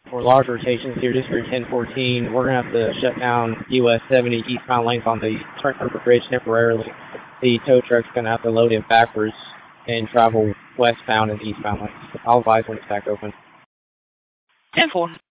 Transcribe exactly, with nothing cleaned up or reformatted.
For large rotations here, District ten fourteen, we're going to have to shut down U S seventy eastbound lanes on the Turnpike Bridge temporarily. The tow truck's going to have to load it backwards and travel westbound and eastbound lanes. I'll advise when it's back open. ten four.